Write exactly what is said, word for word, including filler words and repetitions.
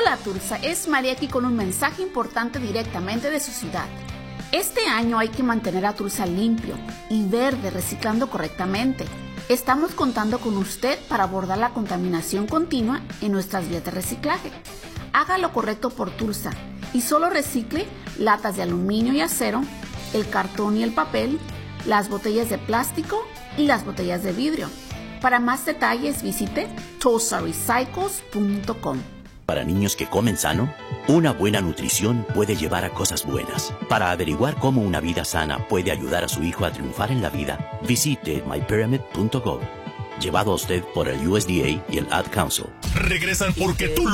Hola Tulsa, es María aquí con un mensaje importante directamente de su ciudad. Este año hay que mantener a Tulsa limpio y verde, reciclando correctamente. Estamos contando con usted para abordar la contaminación continua en nuestras vías de reciclaje. Haga lo correcto por Tulsa y solo recicle latas de aluminio y acero, el cartón y el papel, las botellas de plástico y las botellas de vidrio. Para más detalles visite tulsa recycles punto com. Para niños que comen sano, una buena nutrición puede llevar a cosas buenas. Para averiguar cómo una vida sana puede ayudar a su hijo a triunfar en la vida, visite my pyramid punto gov. Llevado a usted por el U S D A y el Ad Council. Regresan porque tú